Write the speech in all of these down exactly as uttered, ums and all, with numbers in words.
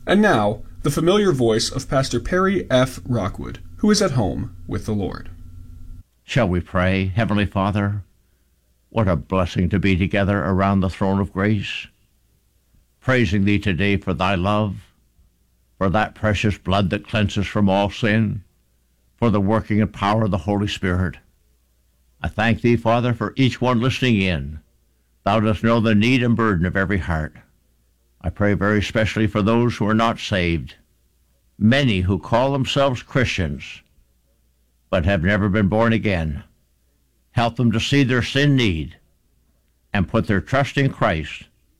And now, the familiar voice of Pastor Perry F. Rockwood, who is at home with the Lord. Shall we pray? Heavenly Father, what a blessing to be together around the throne of grace, praising Thee today for Thy love, for that precious blood that cleanses from all sin, for the working and power of the Holy Spirit. I thank Thee, Father, for each one listening in. Thou dost know the need and burden of every heart. I pray very especially for those who are not saved, many who call themselves Christians, but have never been born again. Help them to see their sin need and put their trust in Christ.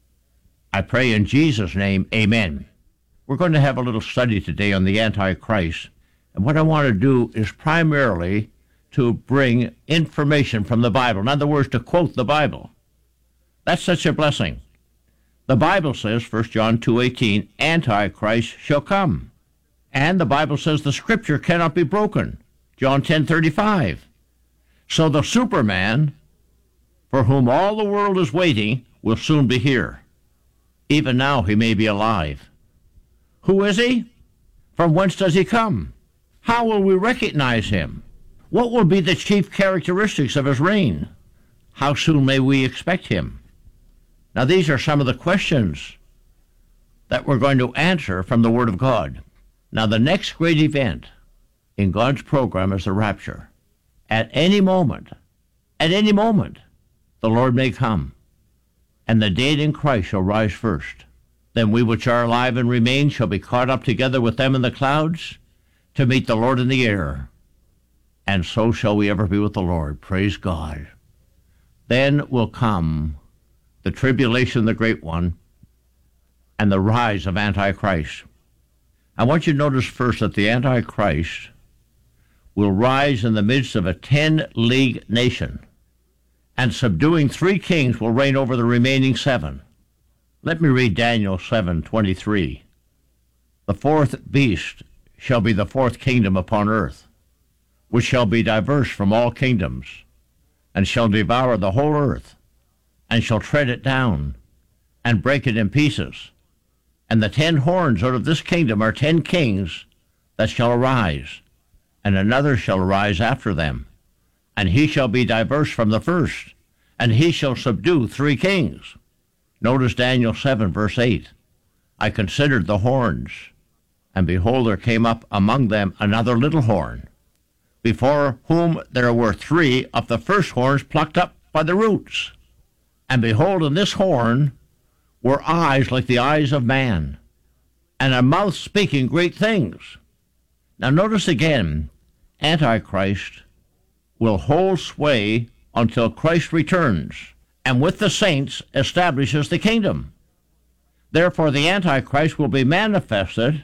I pray in Jesus' name, amen. We're going to have a little study today on the Antichrist, and what I want to do is primarily to bring information from the Bible. In other words, to quote the Bible. That's such a blessing. The Bible says, First John two eighteen, Antichrist shall come. And the Bible says the Scripture cannot be broken, John ten thirty-five. So the Superman, for whom all the world is waiting, will soon be here. Even now he may be alive. Who is he? From whence does he come? How will we recognize him? What will be the chief characteristics of his reign? How soon may we expect him? Now, these are some of the questions that we're going to answer from the Word of God. Now, the next great event in God's program is the rapture. At any moment, at any moment, the Lord may come, and the dead in Christ shall rise first. Then we which are alive and remain shall be caught up together with them in the clouds to meet the Lord in the air. And so shall we ever be with the Lord. Praise God. Then will come the tribulation, the great one, and the rise of Antichrist. I want you to notice first that the Antichrist will rise in the midst of a ten-league nation, and subduing three kings will reign over the remaining seven. Let me read Daniel seven twenty-three. The fourth beast shall be the fourth kingdom upon earth, which shall be diverse from all kingdoms, and shall devour the whole earth, and shall tread it down, and break it in pieces. And the ten horns out of this kingdom are ten kings that shall arise, and another shall arise after them, and he shall be diverse from the first, and he shall subdue three kings. Notice Daniel seven, verse eight. I considered the horns, and behold, there came up among them another little horn, before whom there were three of the first horns plucked up by the roots. And behold, in this horn were eyes like the eyes of man, and a mouth speaking great things. Now notice again, Antichrist will hold sway until Christ returns, and with the saints establishes the kingdom. Therefore the Antichrist will be manifested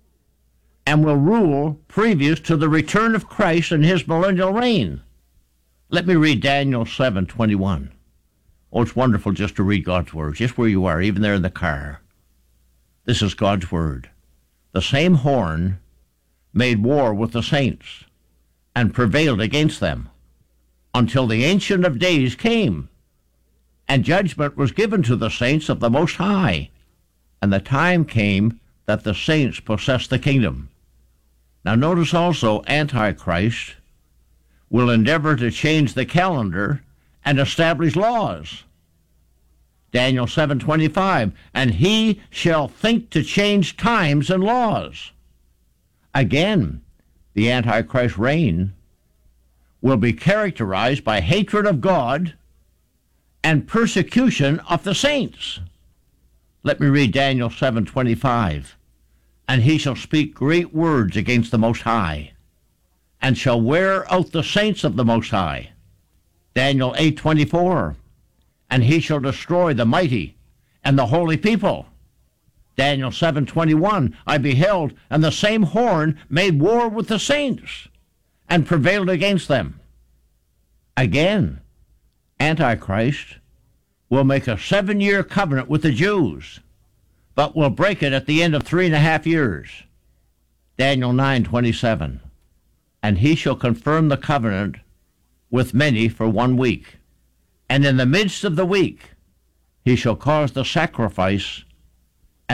and will rule previous to the return of Christ and his millennial reign. Let me read Daniel seven twenty-one. Oh, it's wonderful just to read God's word, just where you are, even there in the car. This is God's word. The same horn made war with the saints and prevailed against them until the Ancient of Days came, and judgment was given to the saints of the Most High, and the time came that the saints possessed the kingdom. Now notice also, Antichrist will endeavor to change the calendar and establish laws. Daniel seven twenty-five, and he shall think to change times and laws. Again, the Antichrist reign will be characterized by hatred of God and persecution of the saints. Let me read Daniel seven twenty-five. And he shall speak great words against the Most High, and shall wear out the saints of the Most High. Daniel eight twenty-four. And he shall destroy the mighty and the holy people. Daniel seven twenty-one. I beheld, and the same horn made war with the saints, and prevailed against them. Again, Antichrist will make a seven-year covenant with the Jews, but will break it at the end of three and a half years. Daniel nine twenty-seven. And he shall confirm the covenant with many for one week. And in the midst of the week he shall cause the sacrifice